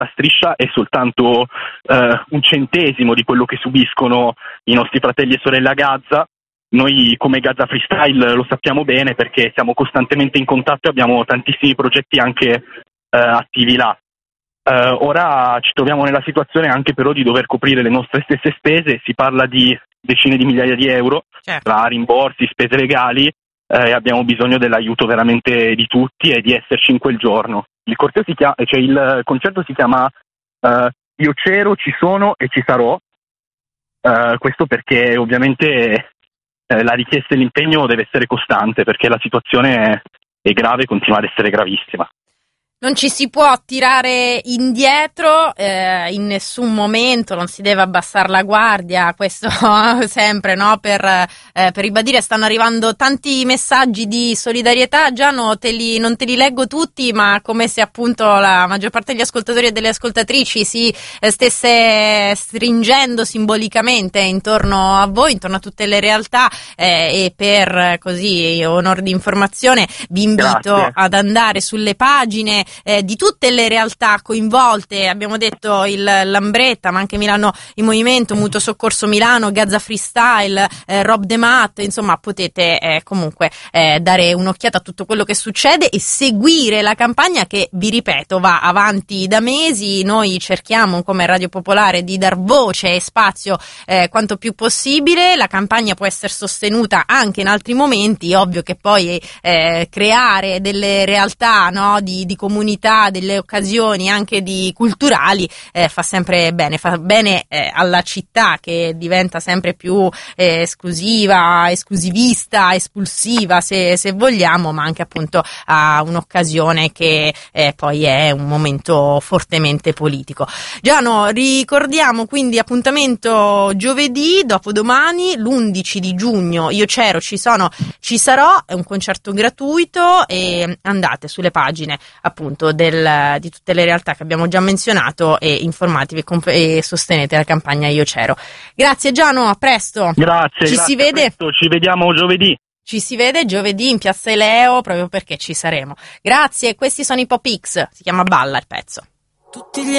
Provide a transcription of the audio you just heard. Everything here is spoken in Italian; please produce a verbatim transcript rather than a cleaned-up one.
la striscia è soltanto eh, un centesimo di quello che subiscono i nostri fratelli e sorelle a Gaza. Noi come Gaza Freestyle lo sappiamo bene perché siamo costantemente in contatto e abbiamo tantissimi progetti anche eh, attivi là. Eh, ora ci troviamo nella situazione anche però di dover coprire le nostre stesse spese, si parla di decine di migliaia di euro, certo, tra rimborsi, spese legali, eh, e abbiamo bisogno dell'aiuto veramente di tutti e di esserci in quel giorno. Il, corteo si chiama, cioè il concerto si chiama uh, Io c'ero, ci sono e ci sarò, uh, questo perché ovviamente eh, la richiesta e l'impegno deve essere costante perché la situazione è, è grave e continua ad essere gravissima. Non ci si può tirare indietro eh, in nessun momento, non si deve abbassare la guardia, questo sempre, no? Per, eh, per ribadire, stanno arrivando tanti messaggi di solidarietà. Giano, te li, non te li leggo tutti, ma come se appunto la maggior parte degli ascoltatori e delle ascoltatrici si eh, stesse stringendo simbolicamente intorno a voi, intorno a tutte le realtà, eh, e per così onor di informazione vi invito Grazie. ad andare sulle pagine Eh, di tutte le realtà coinvolte. Abbiamo detto il Lambretta, ma anche Milano in Movimento, Mutuo Soccorso Milano, Gaza Freestyle, eh, Rob De Matt, insomma potete eh, comunque eh, dare un'occhiata a tutto quello che succede e seguire la campagna che, vi ripeto, va avanti da mesi. Noi cerchiamo come Radio Popolare di dar voce e spazio eh, quanto più possibile. La campagna può essere sostenuta anche in altri momenti, ovvio che poi eh, creare delle realtà, no, di, di comunità, delle occasioni anche di culturali eh, fa sempre bene, fa bene eh, alla città che diventa sempre più eh, esclusiva, esclusivista, espulsiva se, se vogliamo, ma anche appunto a un'occasione che eh, poi è un momento fortemente politico. Giano, ricordiamo quindi appuntamento giovedì, dopodomani, l'undici di giugno, Io c'ero, ci sono, ci sarò, è un concerto gratuito e andate sulle pagine appunto del, di tutte le realtà che abbiamo già menzionato e informatevi e, comp- e sostenete la campagna Io c'ero. Grazie Giano, a presto. Grazie, ci grazie, si vede. Presto, ci vediamo giovedì. Ci si vede giovedì in Piazza Eleo proprio perché ci saremo. Grazie, questi sono i Pop X, si chiama Balla il pezzo. Tutti gli